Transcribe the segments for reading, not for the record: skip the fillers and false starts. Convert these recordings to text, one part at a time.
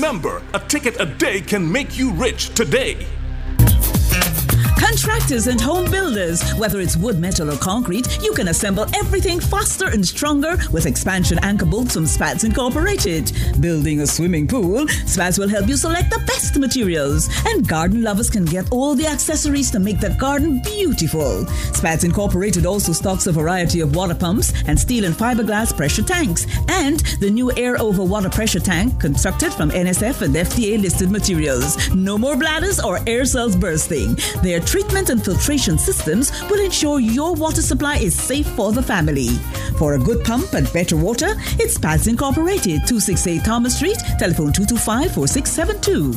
Remember, a ticket a day can make you rich today. Contractors and home builders, whether it's wood, metal, or concrete, you can assemble everything faster and stronger with expansion anchor bolts from Spats Incorporated. Building a swimming pool, Spats will help you select the best materials. And garden lovers can get all the accessories to make the garden beautiful. Spats Incorporated also stocks a variety of water pumps and steel and fiberglass pressure tanks. And the new air over water pressure tank constructed from NSF and FDA listed materials. No more bladders or air cells bursting. Their treatment and filtration systems will ensure your water supply is safe for the family. For a good pump and better water, it's Spats Incorporated, 268 Thomas Street, telephone 225-4672.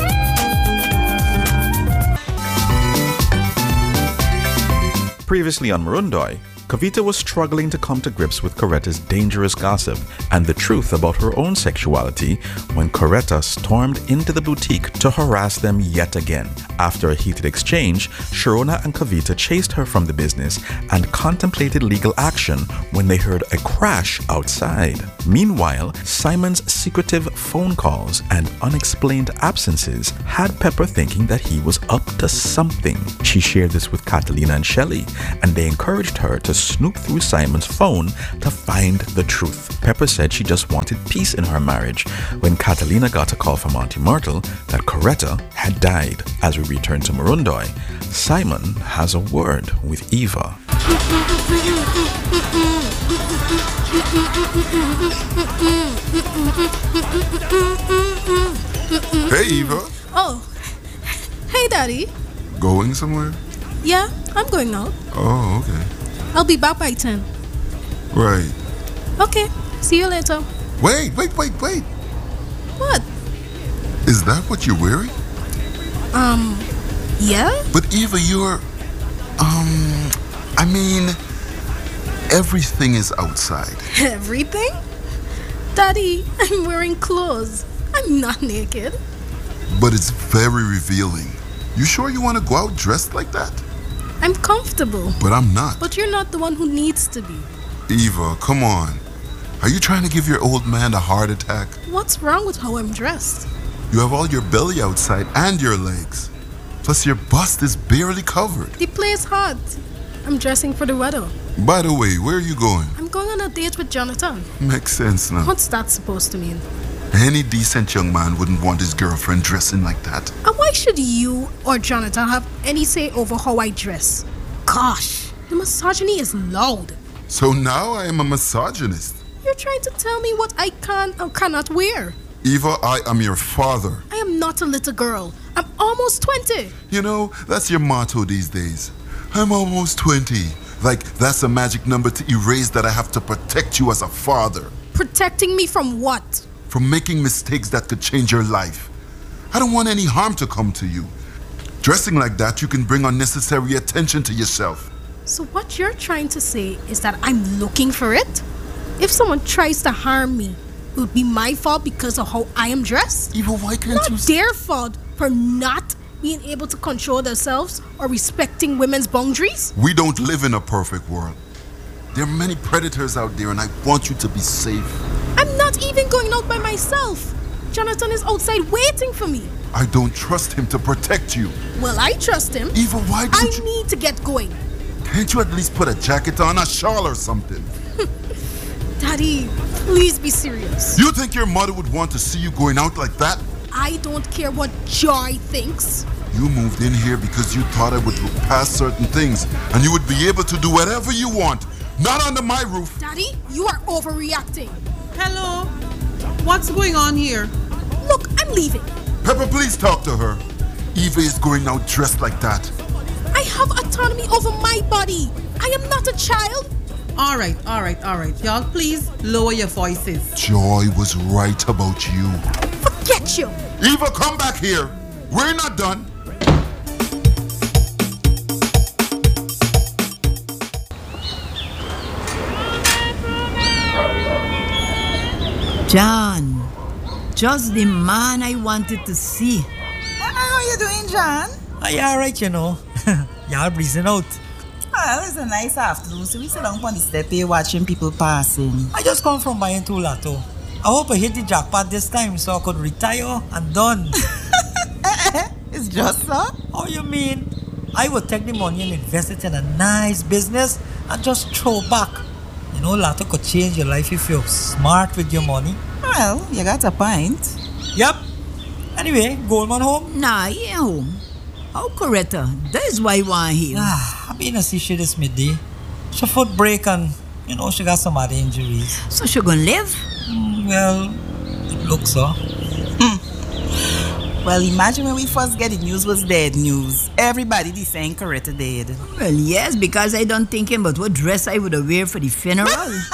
Previously on Marundoy, Kavita was struggling to come to grips with Coretta's dangerous gossip and the truth about her own sexuality when Coretta stormed into the boutique to harass them yet again. After a heated exchange, Sharona and Kavita chased her from the business and contemplated legal action when they heard a crash outside. Meanwhile, Simon's secretive phone calls and unexplained absences had Pepper thinking that he was up to something. She shared this with Catalina and Shelley, and they encouraged her to snoop through Simon's phone to find the truth. Pepper said she just wanted peace in her marriage when Catalina got a call from Auntie Myrtle that Coretta had died. As we return to Marundoy, Simon has a word with Eva. Hey, Eva. Oh, hey, Daddy. Going somewhere? Yeah, I'm going out. Oh, okay. I'll be back by 10. Right. Okay, see you later. Wait. What? Is that what you're wearing? Yeah? But Eva, you're... everything is outside. Everything? Daddy, I'm wearing clothes. I'm not naked. But it's very revealing. You sure you want to go out dressed like that? I'm comfortable. But I'm not. But you're not the one who needs to be. Eva, come on. Are you trying to give your old man a heart attack? What's wrong with how I'm dressed? You have all your belly outside and your legs. Plus your bust is barely covered. The place hot. I'm dressing for the weather. By the way, where are you going? I'm going on a date with Jonathan. Makes sense now. What's that supposed to mean? Any decent young man wouldn't want his girlfriend dressing like that. And why should you or Jonathan have any say over how I dress? Gosh, the misogyny is loud. So now I am a misogynist. You're trying to tell me what I can or cannot wear. Eva, I am your father. I am not a little girl. I'm almost 20. You know, that's your motto these days. I'm almost 20. Like, that's a magic number to erase that I have to protect you as a father. Protecting me from what? From making mistakes that could change your life. I don't want any harm to come to you. Dressing like that, you can bring unnecessary attention to yourself. So what you're trying to say is that I'm looking for it? If someone tries to harm me, it would be my fault because of how I am dressed? Eva, why can't not you... Not their fault for not being able to control themselves or respecting women's boundaries? We don't live in a perfect world. There are many predators out there and I want you to be safe. I'm not even going out by myself. Jonathan is outside waiting for me. I don't trust him to protect you. Well, I trust him. Eva, why don't you... I need to get going. Can't you at least put a jacket on, a shawl or something? Daddy, please be serious. You think your mother would want to see you going out like that? I don't care what Joy thinks. You moved in here because you thought I would look past certain things and you would be able to do whatever you want. Not under my roof. Daddy, you are overreacting. Hello? What's going on here? Look, I'm leaving. Pepper, please talk to her. Eva is going out dressed like that. I have autonomy over my body. I am not a child. All right. Y'all, please lower your voices. Joy was right about you. Forget you. Eva, come back here. We're not done. John, just the man I wanted to see. How you doing, John? Yeah, alright, you know. Y'all breezing out. Well, it's a nice afternoon, so we sit down on the step here watching people passing. I just come from buying two lotto. I hope I hit the jackpot this time so I could retire and done. It's just so. Oh, you mean? I would take the money and invest it in a nice business and just throw back. You know, Lotto could change your life if you're smart with your money. Well, you got a point. Yep. Anyway, Goldman home? Nah, he ain't home. How Coretta? That is why you want here. I've been to see she this midday. She foot break and, you know, she got some other injuries. So she gonna live? Well, it looks so. Well, imagine when we first get the news was dead news. Everybody be saying Coretta dead. Well, yes, because I don't thinking about what dress I would wear for the funeral.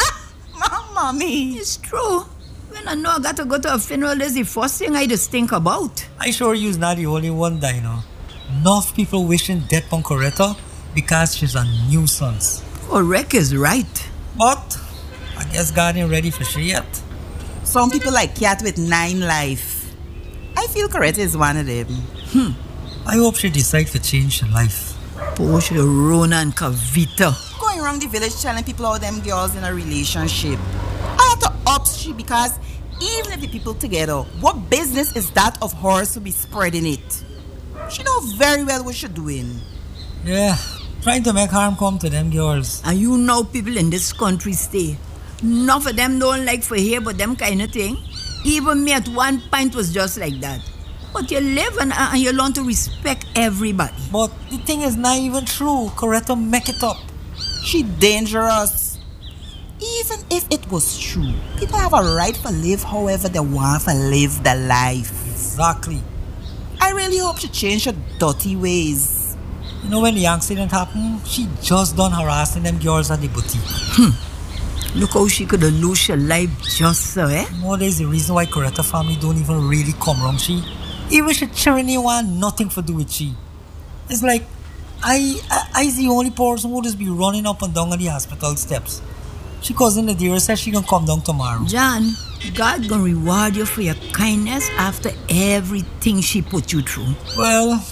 Mommy. It's true. When I know I got to go to a funeral, that's the first thing I just think about. I sure you's not the only one, Dino. Enough people wishing death on Coretta because she's a nuisance. Correct is right. But I guess God ain't ready for she yet. Some people like cat with 9 life. I feel Coretta is one of them. I hope she decides to change her life. Poor Rona and Kavita. Going around the village telling people how them girls in a relationship. I have to up she because even if the people together, what business is that of hers to be spreading it? She know very well what she's doing. Yeah, trying to make harm come to them girls. And you know people in this country stay. None of them don't like for hear but them kind of thing. Even me at one point was just like that. But you live and you learn to respect everybody. But the thing is not even true. Coretta make it up. She dangerous. Even if it was true, people have a right to live however they want to live their life. Exactly. I really hope she change her dirty ways. You know when the accident happened, she just done harassing them girls at the boutique. Look how she could have lost her life just so, eh? You know there's the reason why Coretta family don't even really come around she. Even she tyranny want nothing to do with she. It's like I's the only person who just be running up and down on the hospital steps. She cousin Nadira said she gonna come down tomorrow. John, God gonna reward you for your kindness after everything she put you through. Well,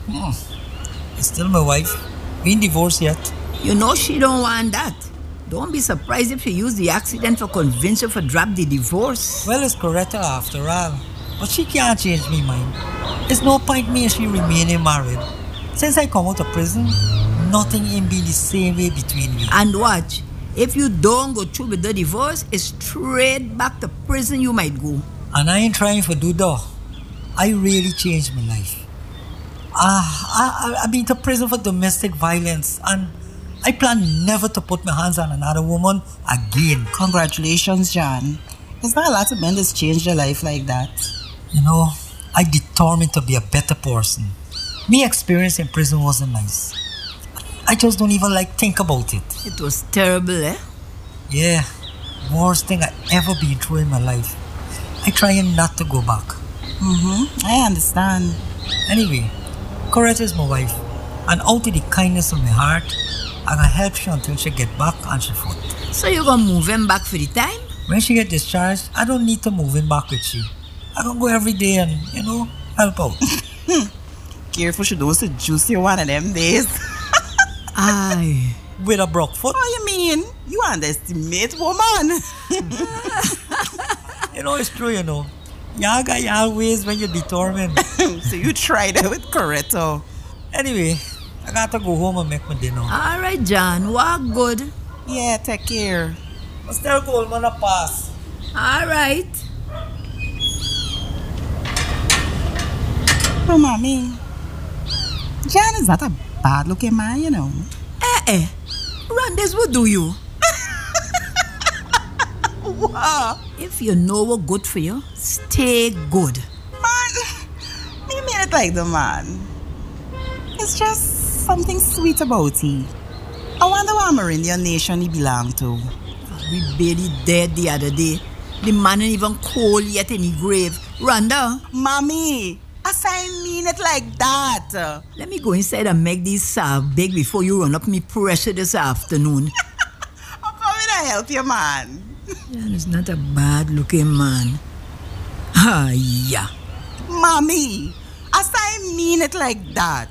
it's still my wife. We ain't divorced yet. You know she don't want that. Don't be surprised if she use the accident to convince you to drop the divorce. Well, it's Coretta after all. But she can't change me mind. There's no point me and she remaining married. Since I come out of prison, nothing ain't been the same way between me. And watch, if you don't go through with the divorce, it's straight back to prison you might go. And I ain't trying to do that. I really changed my life. I've been to prison for domestic violence and I plan never to put my hands on another woman again. Congratulations, John. There's not a lot of men that's changed their life like that. You know, I determined to be a better person. Me experience in prison wasn't nice. I just don't even like think about it. It was terrible, eh? Yeah, worst thing I ever been through in my life. I trying not to go back. I understand. Anyway, Coretta is my wife. And out of the kindness of my heart, I'm gonna help she until she get back on she foot. So you gonna move him back for the time? When she get discharged, I don't need to move in back with she. I can go every day and, you know, help out. Careful, she don't seduce you one of them days. Aye. With a broke foot. What you mean? You underestimate woman. You know, it's true, you know. Y'all got y'all ways when you're determined. So you tried it with Coretta. Anyway, I got to go home and make my dinner. All right, John. Walk good. Yeah, take care. But still Goldman a pass. All right. Oh, mommy. John is not a bad-looking man, you know. Randes will do you. Wow. If you know what's good for you, stay good. Man, you mean it like the man. It's just something sweet about he. I wonder what Amerindian nation he belong to. We barely dead the other day. The man ain't even cold yet in the grave. Rhonda. Mommy, I mean it like that. Let me go inside and make this salve big before you run up me pressure this afternoon. I'm coming to help you, man. John is not a bad looking man. Yeah. Mommy, I mean it like that.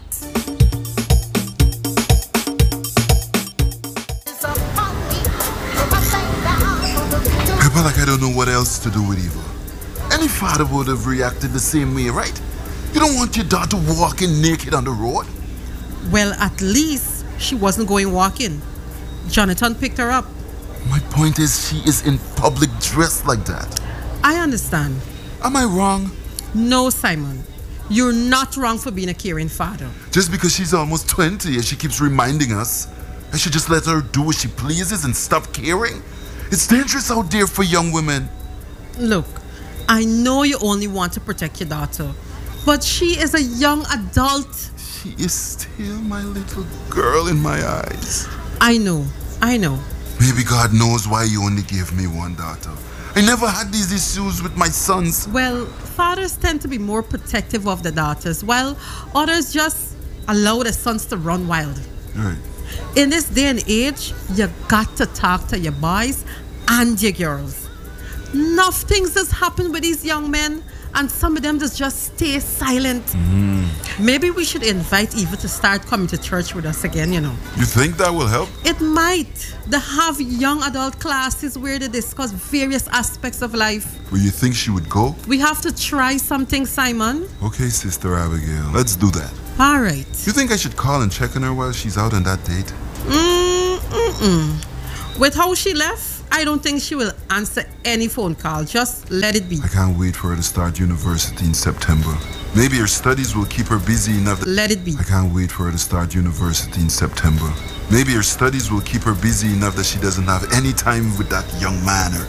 feel like I don't know what else to do with Eva. Any father would have reacted the same way, right? You don't want your daughter walking naked on the road? Well, at least she wasn't going walking. Jonathan picked her up. My point is, she is in public dressed like that. I understand. Am I wrong? No, Simon. You're not wrong for being a caring father. Just because she's almost 20 and she keeps reminding us, I should just let her do what she pleases and stop caring? It's dangerous out there for young women. Look, I know you only want to protect your daughter, but she is a young adult. She is still my little girl in my eyes. I know. Maybe God knows why He only gave me one daughter. I never had these issues with my sons. Well, fathers tend to be more protective of the daughters, while others just allow the sons to run wild. Right. In this day and age, you got to talk to your boys and your girls. Enough things just happen with these young men, and some of them just stay silent. Maybe we should invite Eva to start coming to church with us again, you know. You think that will help? It might. They have young adult classes where they discuss various aspects of life. Well, you think she would go? We have to try something, Simon. Okay, Sister Abigail. Let's do that. All right. You think I should call and check on her while she's out on that date? With how she left, I don't think she will answer any phone call. Just let it be. I can't wait for her to start university in September. Maybe her studies will keep her busy enough that... Let it be. I can't wait for her to start university in September. Maybe her studies will keep her busy enough that she doesn't have any time with that young man or